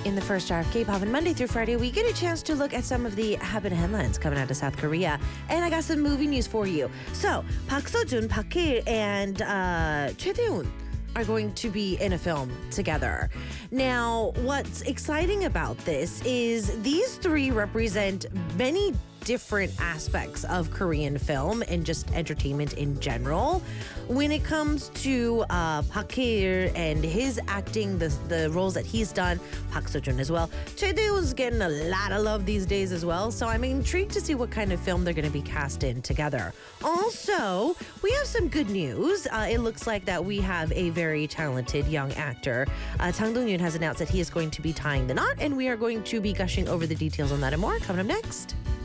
in the first hour of K-pop, and Monday through Friday, we get a chance to look at some of the happening headlines coming out of South Korea. And I got some movie news for you. So, Park Seo-joon, Park Hae-il, and Choi Tae-hoon are going to be in a film together. Now, what's exciting about this is these three represent many different aspects of Korean film and just entertainment in general. When it comes to Park Hae-il and his acting, the roles that he's done, Park Seo-joon as well, Choi Tae-hoon's getting a lot of love these days as well, so I'm intrigued to see what kind of film they're going to be cast in together. Also, we have some good news. It looks like that we have a very talented young actor. Jang Dong-yoon has announced that he is going to be tying the knot, and we are going to be gushing over the details on that and more coming up next.